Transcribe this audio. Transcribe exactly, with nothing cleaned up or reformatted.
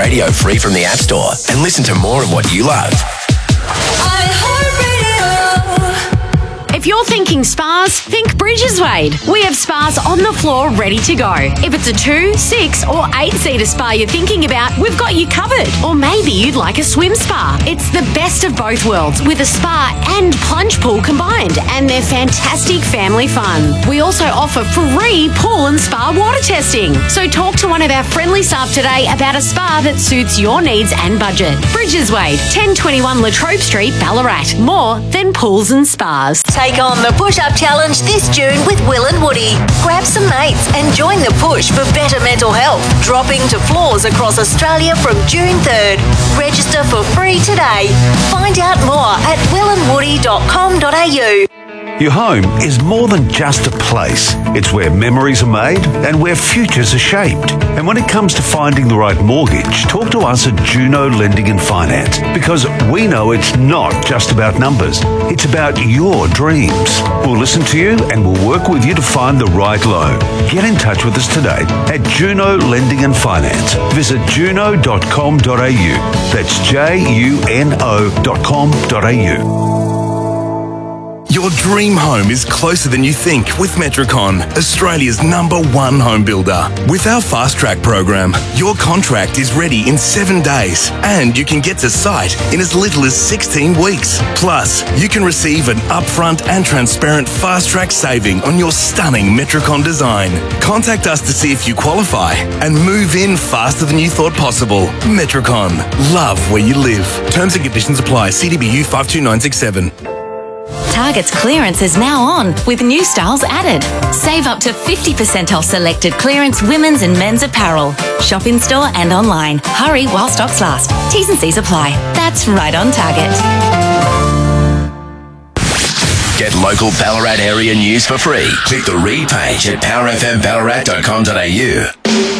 Radio free from the App Store and listen to more of what you love. If you're thinking spas, think Bridges Wade. We have spas on the floor ready to go. If it's a two, six or eight-seater spa you're thinking about, we've got you covered. Or maybe you'd like a swim spa. It's the best of both worlds with a spa and plunge pool combined, and they're fantastic family fun. We also offer free pool and spa water testing. So talk to one of our friendly staff today about a spa that suits your needs and budget. Bridges Wade, ten twenty-one Latrobe Street, Ballarat. More than pools and spas. Take on the Push-Up Challenge this June with Will and Woody. Grab some mates and join the push for better mental health. Dropping to floors across Australia from June third. Register for free today. Find out more at will and woody dot com dot a u. Your home is more than just a place. It's where memories are made and where futures are shaped. And when it comes to finding the right mortgage, talk to us at Juno Lending and Finance, because we know it's not just about numbers. It's about your dreams. We'll listen to you and we'll work with you to find the right loan. Get in touch with us today at Juno Lending and Finance. Visit juno dot com dot a u. That's J U N O dot com dot a u. Your dream home is closer than you think with Metricon, Australia's number one home builder. With our Fast Track program, your contract is ready in seven days and you can get to site in as little as sixteen weeks. Plus, you can receive an upfront and transparent Fast Track saving on your stunning Metricon design. Contact us to see if you qualify and move in faster than you thought possible. Metricon, love where you live. Terms and conditions apply. C D B U five two nine six seven. Target's clearance is now on with new styles added. Save up to fifty percent off selected clearance women's and men's apparel. Shop in store and online. Hurry while stocks last. T's and C's apply. That's right on Target. Get local Ballarat area news for free. Click the read page at power f m ballarat dot com dot a u.